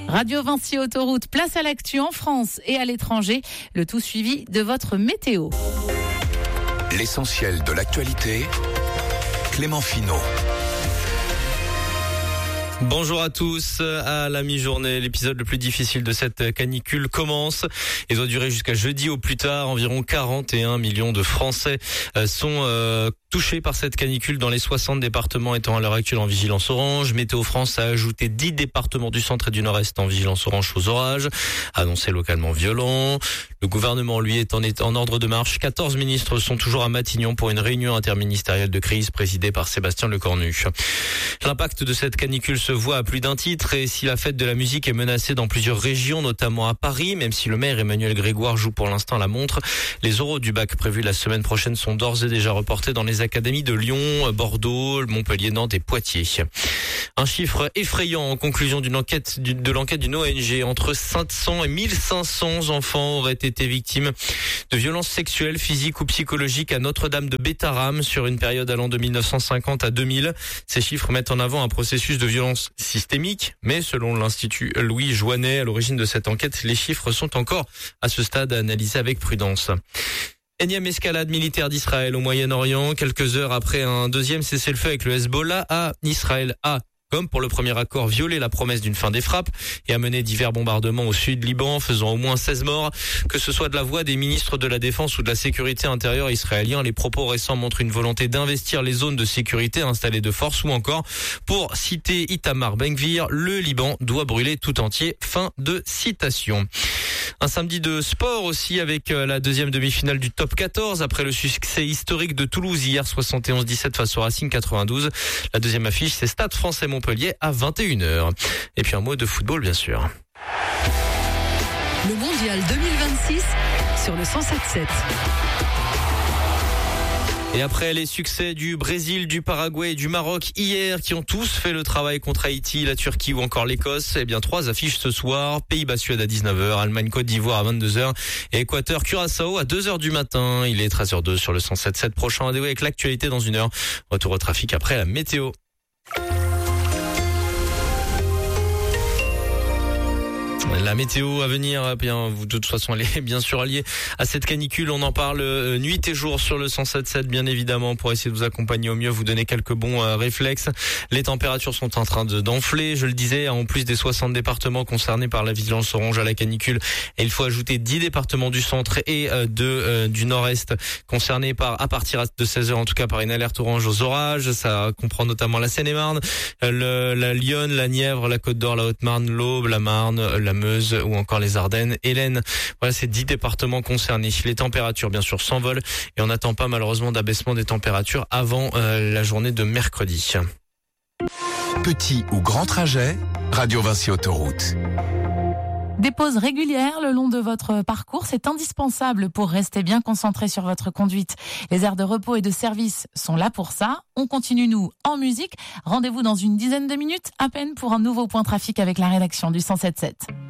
Radio Vinci Autoroute, place à l'actu en France et à l'étranger. Le tout suivi de votre météo. L'essentiel de l'actualité, Clément Finot. Bonjour à tous. À la mi-journée, l'épisode le plus difficile de cette canicule commence et doit durer jusqu'à jeudi au plus tard. Environ 41 millions de Français sont touchés par cette canicule dans les 60 départements étant à l'heure actuelle en vigilance orange. Météo France a ajouté 10 départements du centre et du nord-est en vigilance orange aux orages, annoncé localement violent. Le gouvernement, lui, est en ordre de marche. 14 ministres sont toujours à Matignon pour une réunion interministérielle de crise présidée par Sébastien Lecornu. L'impact de cette canicule se voit à plus d'un titre et si la fête de la musique est menacée dans plusieurs régions, notamment à Paris, même si le maire Emmanuel Grégoire joue pour l'instant la montre, les oraux du bac prévus la semaine prochaine sont d'ores et déjà reportés dans les académies de Lyon, Bordeaux, Montpellier, Nantes et Poitiers. Un chiffre effrayant en conclusion de l'enquête d'une ONG. Entre 500 et 1500 enfants auraient été victimes de violences sexuelles, physiques ou psychologiques à Notre-Dame de Bétharram sur une période allant de 1950 à 2000. Ces chiffres mettent en avant un processus de violence systémique, mais selon l'Institut Louis Joannet, à l'origine de cette enquête, les chiffres sont encore à ce stade analysés avec prudence. Énième escalade militaire d'Israël au Moyen-Orient, quelques heures après un deuxième cessez-le-feu avec le Hezbollah, Israël a, comme pour le premier accord, violé la promesse d'une fin des frappes et a mené divers bombardements au sud Liban, faisant au moins 16 morts. Que ce soit de la voix des ministres de la Défense ou de la sécurité intérieure israéliens, les propos récents montrent une volonté d'investir les zones de sécurité installées de force ou encore, pour citer Itamar Ben-Gvir, le Liban doit brûler tout entier. Fin de citation. Un samedi de sport aussi avec la deuxième demi-finale du top 14 après le succès historique de Toulouse hier 71-17 face au Racing 92. La deuxième affiche, c'est Stade Français Montpellier à 21h. Et puis un mot de football bien sûr. Le Mondial 2026 sur le 107.7. Et après les succès du Brésil, du Paraguay et du Maroc hier, qui ont tous fait le travail contre Haïti, la Turquie ou encore l'Écosse, eh bien 3 affiches ce soir. Pays-Bas-Suède à 19h, Allemagne-Côte d'Ivoire à 22h et Équateur-Curaçao à 2h du matin. Il est 13h02 sur le 107.7. Prochain rendez-vous avec l'actualité dans 1 heure. Retour au trafic après la météo. La météo à venir, bien, de toute façon, elle est bien sûr liée à cette canicule. On en parle nuit et jour sur le 107.7, bien évidemment, pour essayer de vous accompagner au mieux, vous donner quelques bons réflexes. Les températures sont en train d'enfler, je le disais, en plus des 60 départements concernés par la vigilance orange à la canicule. Et il faut ajouter 10 départements du centre et du nord-est concernés à partir de 16h, en tout cas, par une alerte orange aux orages. Ça comprend notamment la Seine-et-Marne, la Lyonne, la Nièvre, la Côte d'Or, la Haute-Marne, l'Aube, la Marne, la Meuse ou encore les Ardennes, Hélène. Voilà, ces 10 départements concernés. Les températures, bien sûr, s'envolent et on n'attend pas malheureusement d'abaissement des températures avant la journée de mercredi. Petit ou grand trajet, Radio Vinci Autoroute. Des pauses régulières le long de votre parcours, c'est indispensable pour rester bien concentré sur votre conduite. Les aires de repos et de service sont là pour ça. On continue, nous, en musique. Rendez-vous dans une dizaine de minutes à peine pour un nouveau point trafic avec la rédaction du 107.7.